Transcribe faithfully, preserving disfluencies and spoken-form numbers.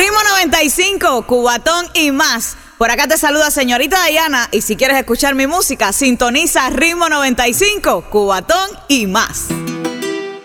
Ritmo noventa y cinco, Cubatón y más. Por acá te saluda señorita Diana y si quieres escuchar mi música, sintoniza Ritmo noventa y cinco, Cubatón y más.